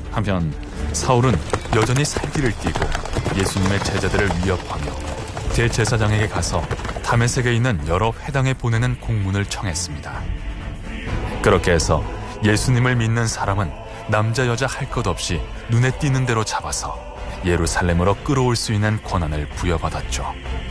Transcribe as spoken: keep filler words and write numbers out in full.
한편 사울은 여전히 살기를 띠고 예수님의 제자들을 위협하며 대제사장에게 가서 다메섹에 있는 여러 회당에 보내는 공문을 청했습니다. 그렇게 해서 예수님을 믿는 사람은 남자 여자 할 것 없이 눈에 띄는 대로 잡아서 예루살렘으로 끌어올 수 있는 권한을 부여받았죠.